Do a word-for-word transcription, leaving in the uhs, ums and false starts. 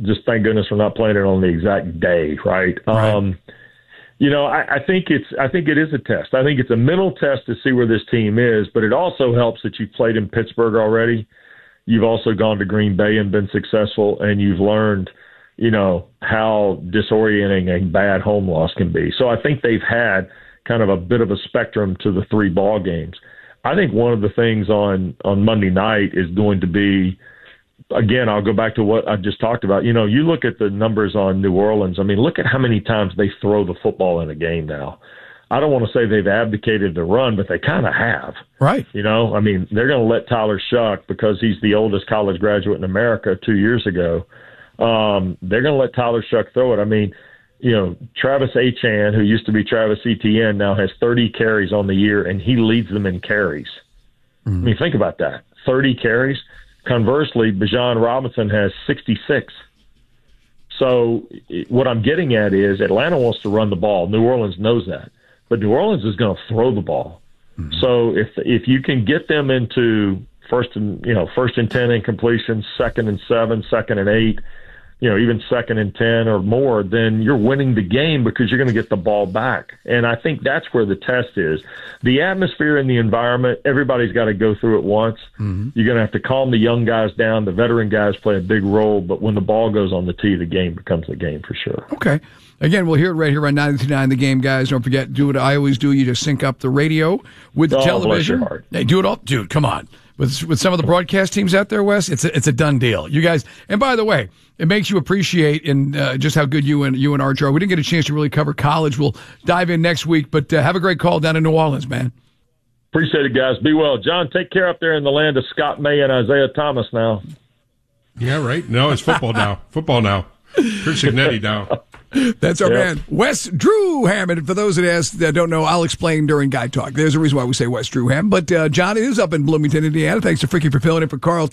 just thank goodness we're not playing it on the exact day, right? right. Um, you know, I, I think it's I think it is a test. I think it's a mental test to see where this team is, but it also helps that you've played in Pittsburgh already. You've also gone to Green Bay and been successful, and you've learned, you know, how disorienting a bad home loss can be. So I think they've had kind of a bit of a spectrum to the three ball games. I think one of the things on, on Monday night is going to be, again, I'll go back to what I just talked about. You know, you look at the numbers on New Orleans. I mean, look at how many times they throw the football in a game now. I don't want to say they've abdicated the run, but they kind of have. Right. You know, I mean, they're going to let Tyler Shuck, because he's the oldest college graduate in America two years ago, um, they're going to let Tyler Shuck throw it. I mean, you know, Travis Achan, who used to be Travis Etienne, now has thirty carries on the year, and he leads them in carries. Mm-hmm. I mean, think about that, thirty carries. Conversely, Bijan Robinson has sixty-six. So what I'm getting at is Atlanta wants to run the ball. New Orleans knows that. But New Orleans is going to throw the ball. Mm-hmm. So if if you can get them into first and you know first and ten incompletions, second and seven, second and eight, you know even second and ten or more, then you're winning the game because you're going to get the ball back. And I think that's where the test is. The atmosphere and the environment, everybody's got to go through it once. Mm-hmm. You're going to have to calm the young guys down. The veteran guys play a big role, but when the ball goes on the tee, the game becomes the game for sure. Okay. Again, we'll hear it right here on ninety-two point nine The Game, guys. Don't forget, do what I always do. You just sync up the radio with the oh, television. Bless your heart. Hey, do it all. Dude, come on. With with some of the broadcast teams out there, Wes, it's a, it's a done deal. You guys, and by the way, it makes you appreciate in uh, just how good you and you and Arch are. We didn't get a chance to really cover college. We'll dive in next week, but uh, have a great call down in New Orleans, man. Appreciate it, guys. Be well. John, take care up there in the land of Scott May and Isaiah Thomas now. Yeah, right. No, it's football now. Football now. Chris Signetti now. That's our yep. man, Wes Drew Hammond. For those that ask, that don't know, I'll explain during Guy Talk. There's a reason why we say Wes Drew Hammond. But uh, John is up in Bloomington, Indiana. Thanks to Fricky for filling in for Carl.